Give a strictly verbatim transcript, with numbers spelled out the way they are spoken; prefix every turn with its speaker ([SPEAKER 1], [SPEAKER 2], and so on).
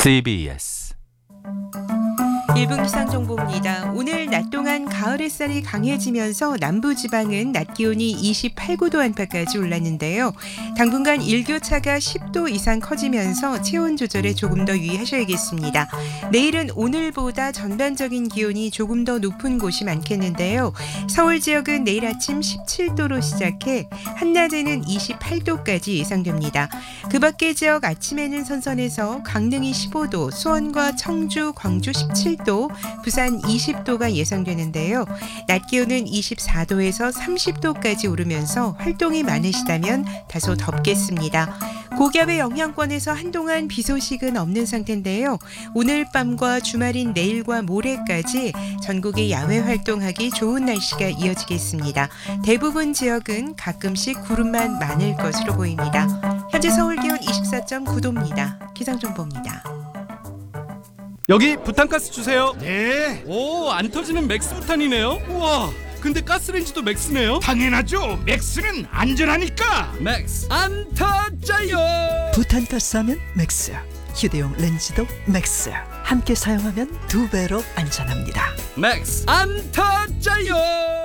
[SPEAKER 1] 씨비에스
[SPEAKER 2] 일 분 기상정보입니다. 오늘 낮 동안 가을 햇살이 강해지면서 남부지방은 낮 기온이 이십팔, 구 도 안팎까지 올랐는데요. 당분간 일교차가 십 도 이상 커지면서 체온 조절에 조금 더 유의하셔야겠습니다. 내일은 오늘보다 전반적인 기온이 조금 더 높은 곳이 많겠는데요. 서울 지역은 내일 아침 십칠 도로 시작해 한낮에는 이십팔 도까지 예상됩니다. 그 밖의 지역 아침에는 선선해서 강릉이 십오 도, 수원과 청주, 광주 십칠 도, 부산 이십 도가 예상되는데요. 낮 기온은 이십사 도에서 삼십 도까지 오르면서 활동이 많으시다면 다소 덥겠습니다. 고기압의 영향권에서 한동안 비 소식은 없는 상태인데요. 오늘 밤과 주말인 내일과 모레까지 전국에 야외 활동하기 좋은 날씨가 이어지겠습니다. 대부분 지역은 가끔씩 구름만 많을 것으로 보입니다. 현재 서울 기온 이십사 점 구 도입니다. 기상정보입니다.
[SPEAKER 3] 여기 부탄가스 주세요.
[SPEAKER 4] 네,
[SPEAKER 3] 오, 안 터지는 맥스 부탄이네요. 우와, 근데 가스레인지도 맥스네요.
[SPEAKER 4] 당연하죠. 맥스는 안전하니까.
[SPEAKER 3] 맥스 안 터져요.
[SPEAKER 5] 부탄가스 하면 맥스, 휴대용 렌즈도 맥스. 함께 사용하면 두 배로 안전합니다.
[SPEAKER 3] 맥스 안 터져요.